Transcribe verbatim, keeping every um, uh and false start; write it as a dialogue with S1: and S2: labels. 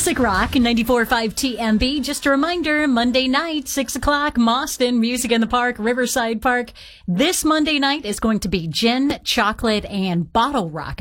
S1: Classic Rock, ninety-four point five T M B. Just a reminder, Monday night, six o'clock, Mauston, Music in the Park, Riverside Park. This Monday night is going to be gin, chocolate, and bottle rocket.